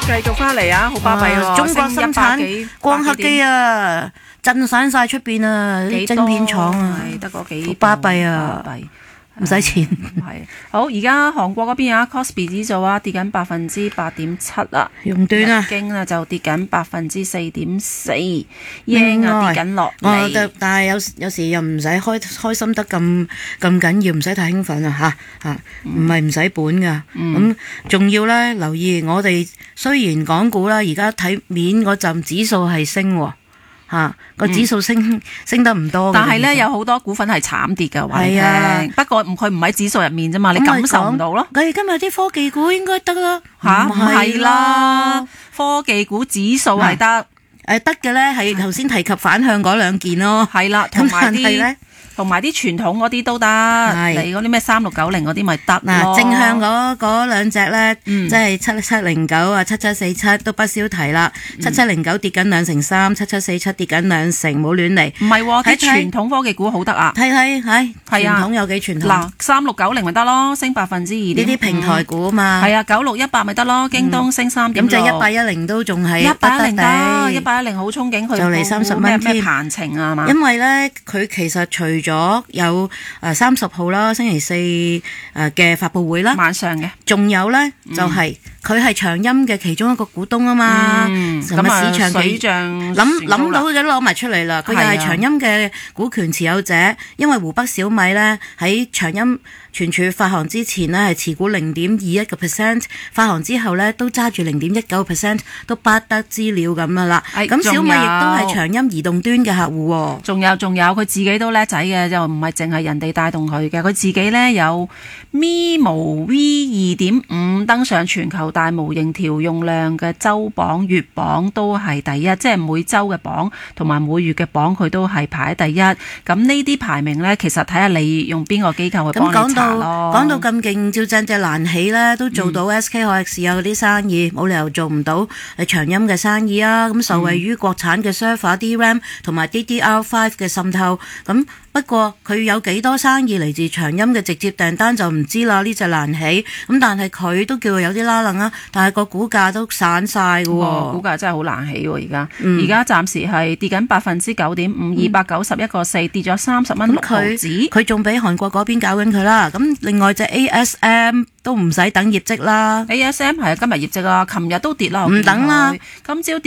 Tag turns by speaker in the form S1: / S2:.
S1: 繼續翻嚟啊，好巴閉喎！
S2: 中國生產光刻機啊，震散晒出邊啊，啲晶片廠啊，
S1: 得嗰幾
S2: 好巴閉啊，唔使錢。
S1: 係好，而家韓國嗰邊啊 ，Kospi 指數啊跌緊8.7%啦，
S2: 熔斷啊，
S1: 日經啊就跌緊4.4%，英啊跌緊落嚟。
S2: 但係有時又唔使開心得咁緊要，唔使太興奮啊嚇，唔係唔使本噶。咁仲要咧留意，我哋雖然港股啦，而家睇面嗰陣指數係升喎。個指數升得唔多，
S1: 但係咧有好多股份係慘跌㗎，係啊。不過佢唔喺指數入面啫嘛，你感受唔到咯。
S2: 今日啲科技股應該得啦，
S1: 唔係啦，科技股指數係得，
S2: 得嘅咧係頭先提及反向嗰兩件咯，
S1: 係啦，同埋啲傳統嗰啲都得，你嗰啲咩3690嗰啲咪得咯。
S2: 正向嗰兩隻咧，即係7709啊、7747都不消提啦。7709跌緊2.3%，7747跌緊2%，冇亂嚟。
S1: 唔係喎，啲傳統科技股好得啊！
S2: 睇傳統有幾傳統？
S1: 嗱，3690咪得咯，升2%。呢
S2: 啲平台股嘛。
S1: 係啊，9618咪得咯，京東升3.6%。
S2: 咁就1810都仲係
S1: 1810得，1810好憧憬佢。
S2: 就嚟30蚊
S1: 咩鵬程啊嘛？
S2: 因為咧，佢其實除咗有30號啦，星期4嘅發佈會啦，
S1: 晚上嘅，
S2: 仲有咧就係佢係長鑫嘅其中一個股東啊嘛，咁啊市場
S1: 水漲
S2: 諗到佢都攞埋出嚟啦，佢又係長鑫嘅股權持有者，因為湖北小米咧喺長鑫存儲發行之前呢係持股0.21%，發行之後咧都揸住0.19%，都不得之了咁噶啦。咁小米亦都係長鑫移動端嘅客戶喎。
S1: 仲有佢自己都叻仔嘅，就唔係淨係人哋帶動佢嘅，佢自己咧有 MiMo V2.5 登上全球大模型調用量嘅週榜、月榜都係第一，即係每週嘅榜同埋每月嘅榜佢都係排第一。咁呢啲排名咧，其實睇下你用邊個機構去幫你查咯。
S2: 講到咁勁，照正隻蘭起咧都做到 SK 海力士有嗰啲生意，冇理由做唔到長鑫嘅生意啊！咁受惠於國產嘅 server DRAM 同埋 DDR5 嘅滲透，咁不過佢有幾多生意嚟自長鑫嘅直接訂單就唔知啦。呢隻蘭起咁，但係佢都叫佢有啲拉楞啊，但係個股價都散晒㗎喎。
S1: 股價真係好難起喎！而家暫時係跌緊9.5%，291.4跌咗30蚊6毫子。
S2: 佢仲俾韓國嗰邊搞緊佢啦。咁另外隻 ASM 都唔使等業績啦。
S1: ASM 係今日業績啊，琴日都跌啦。
S2: 唔等啦，
S1: 今朝跌。